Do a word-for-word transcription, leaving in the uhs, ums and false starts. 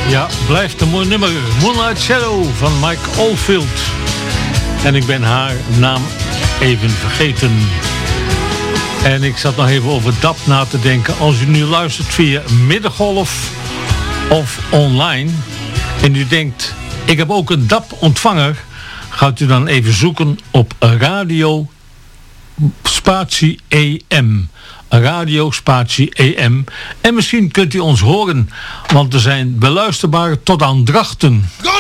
Ja, blijft een mooi nummer. Moonlight Shadow van Mike Oldfield. En ik ben haar naam even vergeten. En ik zat nog even over D A B na te denken. Als u nu luistert via Middengolf of online en u denkt, ik heb ook een D A B-ontvanger, gaat u dan even zoeken op radio spatie E M. Radio spatie E M. En misschien kunt u ons horen, want we zijn beluisterbaar tot aan Drachten.